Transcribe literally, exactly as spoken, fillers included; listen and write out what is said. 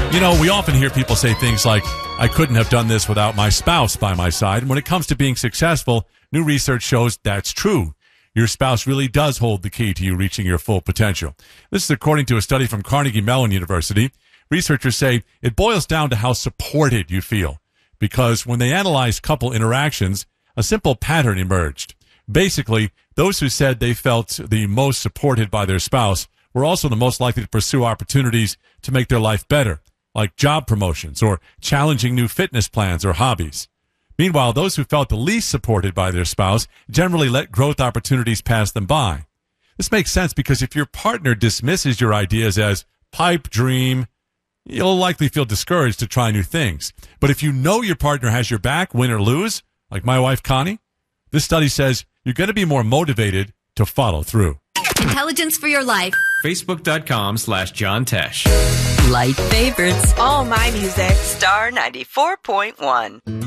You know, we often hear people say things like, I couldn't have done this without my spouse by my side. And when it comes to being successful, new research shows that's true. Your spouse really does hold the key to you reaching your full potential. This is according to a study from Carnegie Mellon University. Researchers say it boils down to how supported you feel, because when they analyzed couple interactions, a simple pattern emerged. Basically, those who said they felt the most supported by their spouse were also the most likely to pursue opportunities to make their life better, like job promotions or challenging new fitness plans or hobbies. Meanwhile, those who felt the least supported by their spouse generally let growth opportunities pass them by. This makes sense because if your partner dismisses your ideas as pipe dream, you'll likely feel discouraged to try new things. But if you know your partner has your back, win or lose, like my wife Connie, this study says you're going to be more motivated to follow through. Intelligence for your life. Facebook.com slash John Tesh. Light favorites. All my music. Star ninety-four point one.